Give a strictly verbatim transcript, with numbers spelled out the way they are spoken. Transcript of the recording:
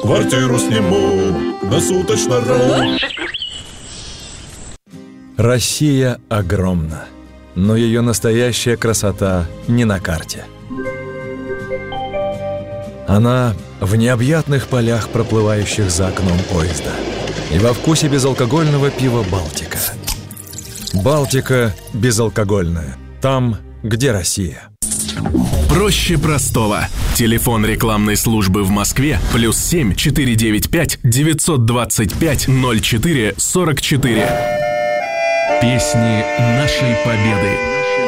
квартиру сниму на суточно-ру. Россия огромна, но ее настоящая красота не на карте. Она в необъятных полях, проплывающих за окном поезда, и во вкусе безалкогольного пива «Балтика». «Балтика» безалкогольная. Там, где Россия. Проще простого. Телефон рекламной службы в Москве плюс семь четыре девять пять девятьсот двадцать пять ноль четыре сорок четыре. Песни нашей победы.